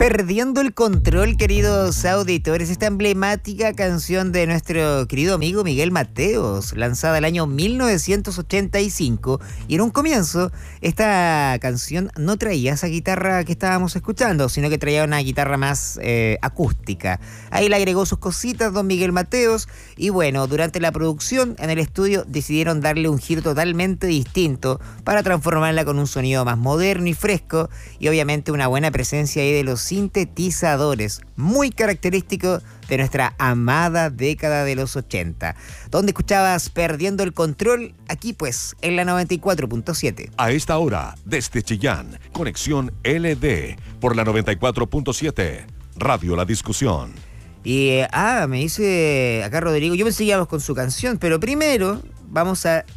Perdiendo el control, queridos auditores, esta emblemática canción de nuestro querido amigo Miguel Mateos, lanzada el año 1985, y en un comienzo esta canción no traía esa guitarra que estábamos escuchando, sino que traía una guitarra más acústica. Ahí le agregó sus cositas don Miguel Mateos, y bueno, durante la producción en el estudio decidieron darle un giro totalmente distinto para transformarla con un sonido más moderno y fresco, y obviamente una buena presencia ahí de los sintetizadores, muy característico de nuestra amada década de los 80. Donde escuchabas Perdiendo el Control, aquí pues, en la 94.7. A esta hora, desde Chillán, conexión LD por la 94.7, Radio La Discusión. Y, me dice acá Rodrigo, yo pensé que íbamos con su canción, pero primero vamos a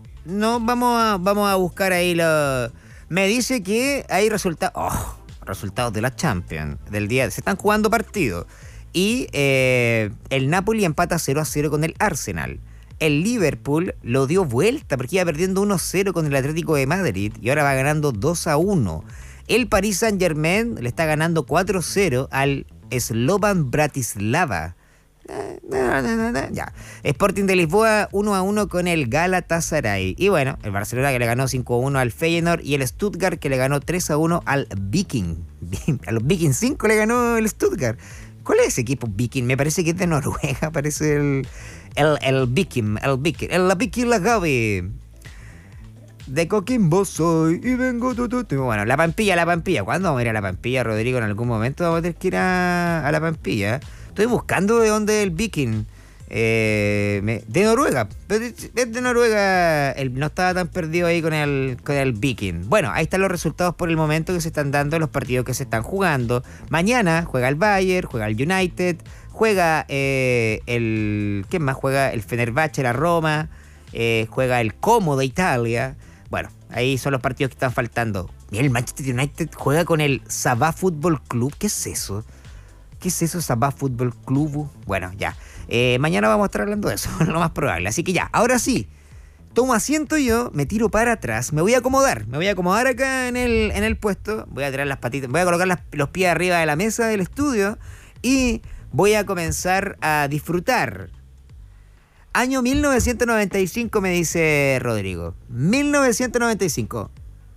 buscar ahí me dice que hay resultados de la Champions del día. Se están jugando partidos. Y el Napoli empata 0-0 con el Arsenal. El Liverpool lo dio vuelta porque iba perdiendo 1-0 con el Atlético de Madrid y ahora va ganando 2-1. El Paris Saint-Germain le está ganando 4-0 al Slovan Bratislava. Ya. Sporting de Lisboa 1-1 con el Galatasaray. Y bueno, el Barcelona que le ganó 5-1 al Feyenoord y el Stuttgart que le ganó 3-1 al Viking. A los Viking 5 le ganó el Stuttgart. ¿Cuál es ese equipo Viking? Me parece que es de Noruega, parece el Viking, el Viking la Gaby. De Coquimbo soy y vengo Bueno, la Pampilla. ¿Cuándo vamos a ir a la Pampilla, Rodrigo? En algún momento vamos a tener que ir a la Pampilla. Estoy buscando de dónde es el Viking. De Noruega. Es de Noruega. No estaba tan perdido ahí con el Viking. Bueno, ahí están los resultados por el momento que se están dando en los partidos que se están jugando. Mañana juega el Bayern, juega el United, juega ¿quién más? Juega el Fenerbahce, la Roma, juega el Como de Italia. Bueno, ahí son los partidos que están faltando. Y el Manchester United juega con el Sabah Fútbol Club. ¿Qué es eso? ¿Qué es eso, Sabah Fútbol Club? Bueno, ya. Mañana vamos a estar hablando de eso, lo más probable. Así que ya, ahora sí, tomo asiento yo, me tiro para atrás, me voy a acomodar acá en el puesto, voy a tirar las patitas, voy a colocar los pies arriba de la mesa del estudio y voy a comenzar a disfrutar. Año 1995, me dice Rodrigo. 1995.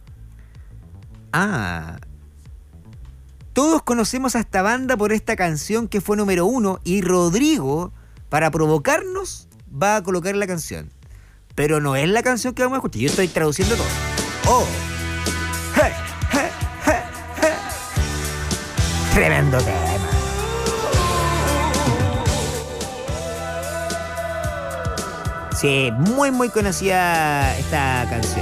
Todos conocemos a esta banda por esta canción que fue número 1 y Rodrigo, para provocarnos, va a colocar la canción. Pero no es la canción que vamos a escuchar. Yo estoy traduciendo todo. Tremendo tema. Sí, muy muy conocida esta canción.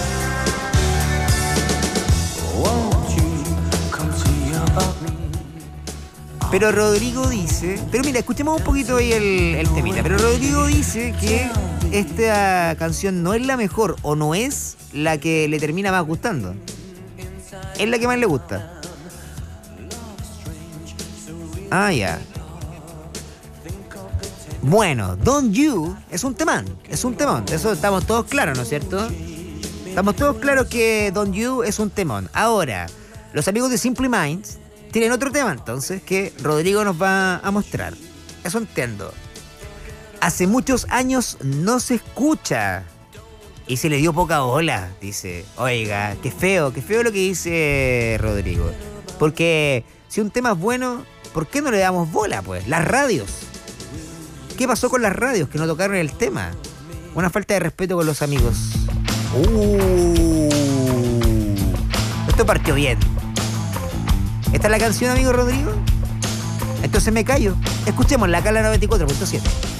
Pero Rodrigo dice... Pero mira, escuchemos un poquito ahí el temita. Pero Rodrigo dice que esta canción no es la mejor o no es la que le termina más gustando. Es la que más le gusta. Ya. Bueno, Don't You es un temón. De eso estamos todos claros, ¿no es cierto? Estamos todos claros que Don't You es un temón. Ahora, los amigos de Simple Minds tienen otro tema entonces que Rodrigo nos va a mostrar. Eso entiendo. Hace muchos años no se escucha y se le dio poca bola, dice. Oiga, qué feo lo que dice Rodrigo. Porque si un tema es bueno, ¿por qué no le damos bola, pues? Las radios. ¿Qué pasó con las radios que no tocaron el tema? Una falta de respeto con los amigos. Esto partió bien. ¿Esta es la canción, amigo Rodrigo? Entonces me callo. Escuchémosla acá en la 94.7.